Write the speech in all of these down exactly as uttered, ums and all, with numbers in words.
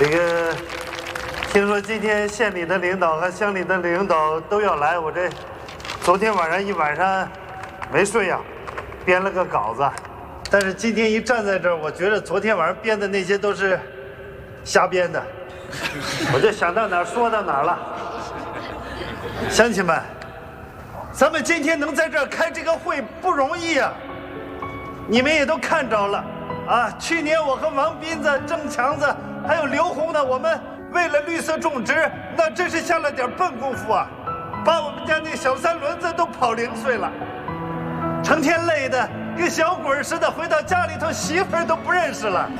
这个听说今天县里的领导和乡里的领导都要来，我这昨天晚上一晚上没睡呀、啊，编了个稿子。但是今天一站在这儿，我觉得昨天晚上编的那些都是瞎编的，我就想到哪儿说到哪儿了。乡亲们，咱们今天能在这儿开这个会不容易啊，你们也都看着了啊。去年我和王斌子、郑强子还有刘红呢，我们为了绿色种植，那真是下了点笨功夫啊，把我们家那小三轮子都跑零碎了，成天累的跟小鬼似的，回到家里头媳妇儿都不认识了。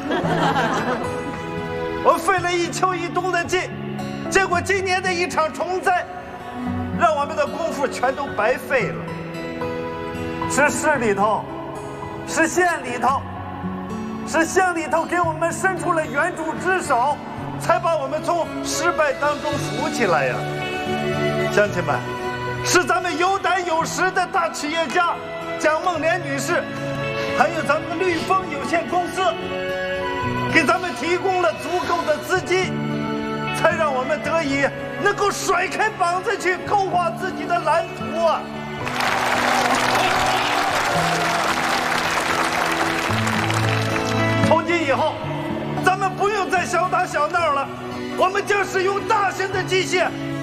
我费了一秋一冬的劲，结果今年的一场虫灾，让我们的功夫全都白费了。是市里头，是县里头，是乡里头给我们伸出了援助之手，才把我们从失败当中扶起来呀。乡亲们，是咱们有胆有识的大企业家蒋梦莲女士，还有咱们绿丰有限公司，给咱们提供了足够的资金，才让我们得以能够甩开膀子去勾画自己的蓝图啊！从今以后，咱们不用再小打小闹了，我们将使用大型的机械